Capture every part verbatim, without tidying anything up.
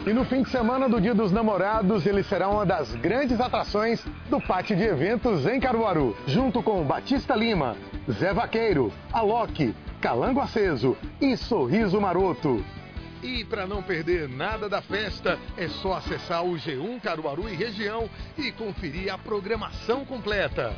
E no fim de semana do Dia dos Namorados, ele será uma das grandes atrações do Pátio de Eventos em Caruaru, junto com Batista Lima, Zé Vaqueiro, Alok, Calango Aceso e Sorriso Maroto. E para não perder nada da festa, é só acessar o G um Caruaru e região e conferir a programação completa.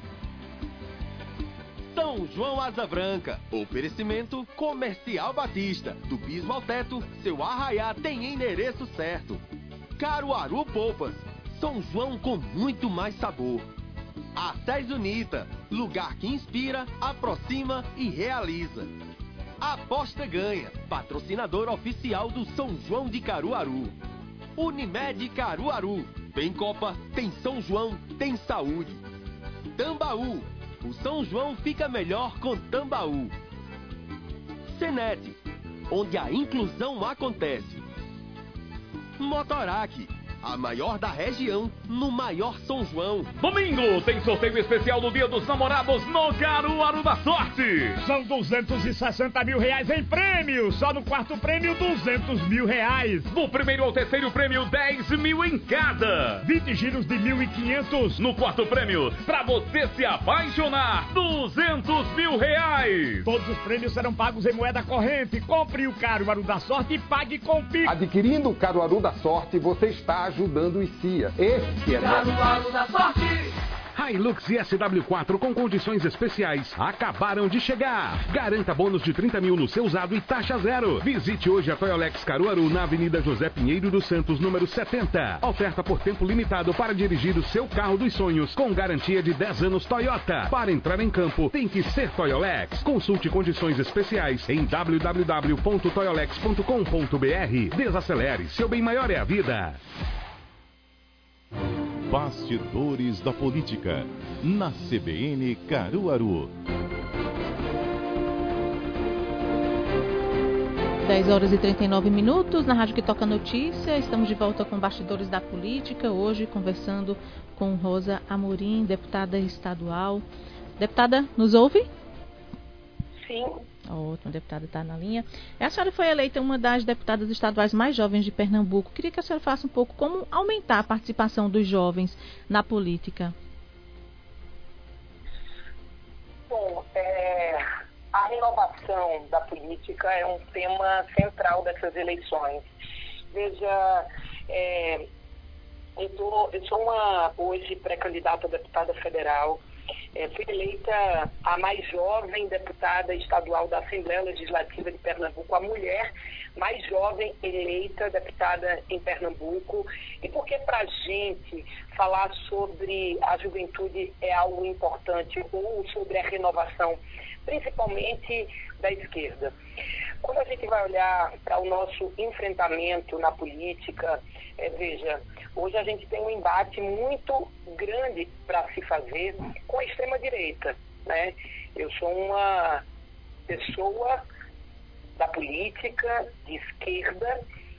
São João Asa Branca, oferecimento Comercial Batista, do Bismo ao Teto, seu arraiá tem endereço certo. Caruaru Polpas, São João com muito mais sabor. Artés Unita, lugar que inspira, aproxima e realiza. Aposta Ganha, patrocinador oficial do São João de Caruaru. Unimed Caruaru, tem Copa, tem São João, tem saúde. Tambaú, o São João fica melhor com Tambaú. Senete, onde a inclusão acontece. Motorac, a maior da região, no maior São João. Domingo tem sorteio especial do Dia dos Namorados no Caruaru da Sorte. São duzentos e sessenta mil reais em prêmio. Só no quarto prêmio, duzentos mil reais. Do primeiro ao terceiro prêmio, dez mil em cada. vinte giros de mil e quinhentos. No quarto prêmio, pra você se apaixonar, duzentos mil reais. Todos os prêmios serão pagos em moeda corrente. Compre o Caruaru da Sorte e pague com Pix. Adquirindo o Caruaru da Sorte, você está ajudando o I C I A. Esse é Caruaru da Sorte! Hilux e S W quatro com condições especiais acabaram de chegar. Garanta bônus de trinta mil no seu usado e taxa zero. Visite hoje a Toyolex Caruaru na Avenida José Pinheiro dos Santos, número setenta. Oferta por tempo limitado para dirigir o seu carro dos sonhos com garantia de dez anos Toyota. Para entrar em campo, tem que ser Toyolex. Consulte condições especiais em w w w ponto toyolex ponto com ponto b r. Desacelere, seu bem maior é a vida. Bastidores da Política, na C B N Caruaru. dez horas e trinta e nove minutos, na Rádio que Toca Notícia. Estamos de volta com Bastidores da Política, hoje conversando com Rosa Amorim, deputada estadual. Deputada, nos ouve? Sim. Ótimo, a deputada está na linha. A senhora foi eleita uma das deputadas estaduais mais jovens de Pernambuco. Queria que a senhora falasse um pouco como aumentar a participação dos jovens na política. Bom, é, a renovação da política é um tema central dessas eleições. Veja, é, eu, tô, eu sou uma, hoje, pré-candidata a deputada federal. É, fui eleita a mais jovem deputada estadual da Assembleia Legislativa de Pernambuco, a mulher mais jovem eleita deputada em Pernambuco. E porque para a gente falar sobre a juventude é algo importante, ou sobre a renovação, principalmente da esquerda. Quando a gente vai olhar para o nosso enfrentamento na política, é, veja, hoje a gente tem um embate muito grande para se fazer com a extrema-direita, né? Eu sou uma pessoa da política de esquerda